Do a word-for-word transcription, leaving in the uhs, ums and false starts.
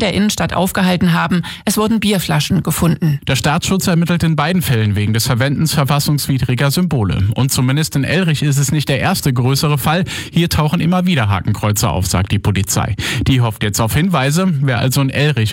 der Innenstadt aufgehalten haben. Es wurden Bierflaschen gefunden. Der Staatsschutz ermittelt in beiden Fällen wegen des Verwendens verfassungswidriger Symbole. Und zumindest in Elrich ist es nicht der erste größere Fall. Hier tauchen immer wieder Hakenkreuze auf, sagt die Polizei. Die hofft jetzt auf Hinweise. Wer also in Elrich